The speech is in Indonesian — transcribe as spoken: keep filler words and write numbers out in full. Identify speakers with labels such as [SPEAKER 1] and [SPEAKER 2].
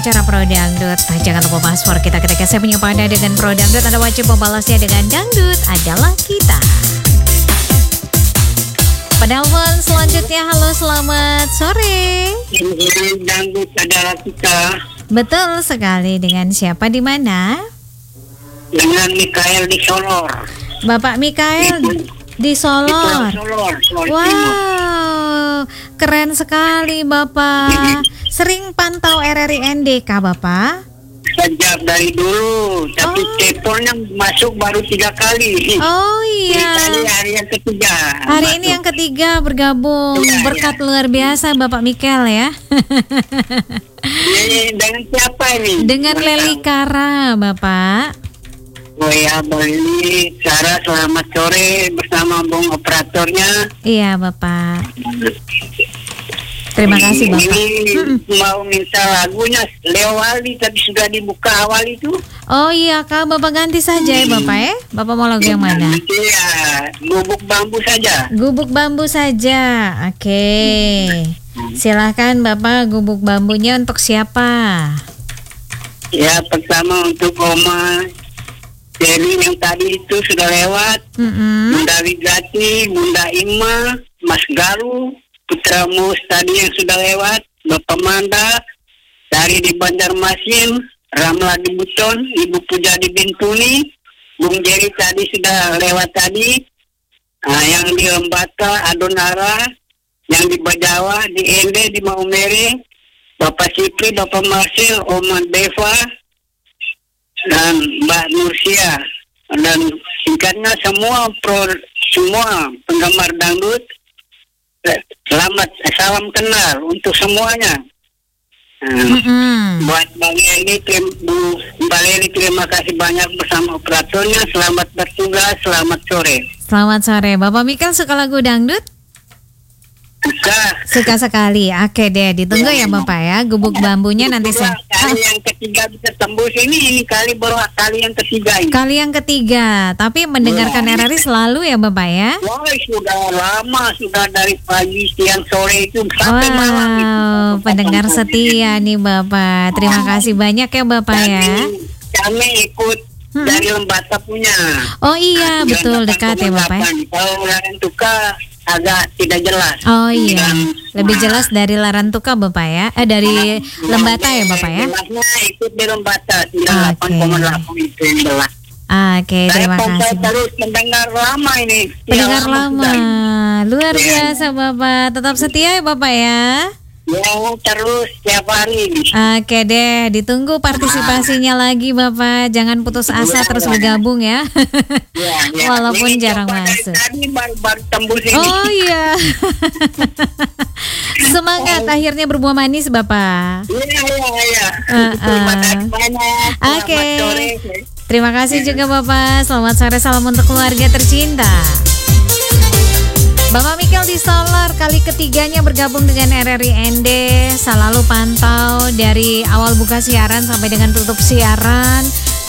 [SPEAKER 1] Cara Pro Dangdut, jangan lupa password kita ketika saya menyapa Anda dengan Pro Dangdut. Anda wajib membalasnya dengan Dangdut adalah kita. Penelpon selanjutnya, halo selamat sore.
[SPEAKER 2] Dangdut adalah kita.
[SPEAKER 1] Betul sekali, dengan siapa di mana?
[SPEAKER 2] Dengan Mikael di Solor.
[SPEAKER 1] Bapak Mikael di Solor.
[SPEAKER 2] Di Solor, Solor
[SPEAKER 1] Wow,
[SPEAKER 2] Timur.
[SPEAKER 1] keren sekali Bapak. Sering pantau R R I N D kah Bapak?
[SPEAKER 2] Sejak dari dulu, tapi
[SPEAKER 1] Oh.
[SPEAKER 2] teleponnya masuk baru tiga kali.
[SPEAKER 1] Oh
[SPEAKER 2] Ini
[SPEAKER 1] iya.
[SPEAKER 2] kali hari yang ketiga.
[SPEAKER 1] Hari
[SPEAKER 2] masuk.
[SPEAKER 1] ini yang ketiga bergabung.
[SPEAKER 2] Iya,
[SPEAKER 1] Berkat
[SPEAKER 2] iya.
[SPEAKER 1] luar biasa Bapak Mikael ya.
[SPEAKER 2] Ini dengan siapa ini?
[SPEAKER 1] Dengan Leli Kara Bapak.
[SPEAKER 2] Oh ya, Leli Kara, selamat sore bersama Bung operatornya.
[SPEAKER 1] Iya Bapak. Terima kasih Bapak.
[SPEAKER 2] Ini
[SPEAKER 1] Mm-mm.
[SPEAKER 2] mau minta lagunya Leo Wali, tapi sudah dibuka awal itu.
[SPEAKER 1] Oh iya Kak, Bapak ganti saja ya Bapak ya. Bapak mau lagu yang mana?
[SPEAKER 2] Iya, bubuk bambu saja.
[SPEAKER 1] Gubuk bambu saja. Oke. Silahkan Bapak, gubuk bambunya untuk siapa?
[SPEAKER 2] Ya, pertama untuk Oma Jerry yang tadi itu sudah lewat.
[SPEAKER 1] Mm-mm.
[SPEAKER 2] Bunda Wigati, Bunda Ima, Mas Galuh, Putra Mus tadi yang sudah lewat, Bapak Manda dari di Banjarmasin, Ramla di Buton, Ibu Puja di Bintuni, Bung Jerry tadi sudah lewat tadi. Nah, yang di Lembata, Adonara, yang di Bajawa, di Ende, di Maumere, Bapak Sipri, Bapak Marcel, Oma Deva, dan Mbak Nursia. Dan singkatnya semua pro, semua penggemar dangdut, selamat, salam kenal untuk semuanya. Nah,
[SPEAKER 1] Mm-mm.
[SPEAKER 2] buat Bang Eli, terima, Bu Mbak Leli, terima kasih banyak bersama operatornya. Selamat bertugas, selamat sore.
[SPEAKER 1] Selamat sore. Bapak Mikael suka lagu dangdut?
[SPEAKER 2] Suka.
[SPEAKER 1] Suka sekali. Oke deh, ditunggu ya Bapak ya. Gubuk bambunya nanti saya.
[SPEAKER 2] Kali yang ketiga bisa tembus ini, ini kali baru kali yang ketiga ini.
[SPEAKER 1] Kali yang ketiga, tapi mendengarkan R R I selalu ya Bapak ya.
[SPEAKER 2] Wah, sudah lama, sudah dari pagi, siang, sore itu sampai malam itu.
[SPEAKER 1] Wow, pendengar setia nih Bapak. Terima kasih banyak ya Bapak ya.
[SPEAKER 2] Kami, kami ikut
[SPEAKER 1] Hmm.
[SPEAKER 2] dari Lembata punya.
[SPEAKER 1] Oh iya, betul dekat ya Bapak ya.
[SPEAKER 2] Kalau Larantuka agak tidak jelas.
[SPEAKER 1] Oh iya,
[SPEAKER 2] Dan-
[SPEAKER 1] lebih jelas dari Larantuka Bapak ya. Eh dari Lembata ya Bapak ya.
[SPEAKER 2] Jelasnya ikut di Lembata sembilan puluh delapan koma delapan itu yang jelas.
[SPEAKER 1] Oke,
[SPEAKER 2] Saya
[SPEAKER 1] terima
[SPEAKER 2] pantau
[SPEAKER 1] kasih.
[SPEAKER 2] terus mendengar lama ini.
[SPEAKER 1] Pendengar
[SPEAKER 2] Ya,
[SPEAKER 1] lama,
[SPEAKER 2] sudah.
[SPEAKER 1] luar
[SPEAKER 2] Iya.
[SPEAKER 1] biasa Bapak. Tetap setia ya Bapak ya.
[SPEAKER 2] Yang terus tiap hari ini.
[SPEAKER 1] Oke deh, ditunggu partisipasinya lagi Bapak. Jangan putus asa, terus bergabung ya.
[SPEAKER 2] Ya, ya.
[SPEAKER 1] Walaupun
[SPEAKER 2] Ini
[SPEAKER 1] jarang
[SPEAKER 2] coba dari
[SPEAKER 1] masuk.
[SPEAKER 2] Tadi baru, baru tembus ini.
[SPEAKER 1] Oh iya. Semangat, akhirnya berbuah manis Bapak.
[SPEAKER 2] Iya, iya, iya.
[SPEAKER 1] Uh,
[SPEAKER 2] Terima
[SPEAKER 1] uh.
[SPEAKER 2] kasih banyak.
[SPEAKER 1] Oke.
[SPEAKER 2] Selamat sore.
[SPEAKER 1] Terima kasih juga Bapak. Selamat sore, salam untuk keluarga tercinta. Bapak Mikael di Solor kali ketiganya bergabung dengan R R I N D. Selalu pantau dari awal buka siaran sampai dengan tutup siaran.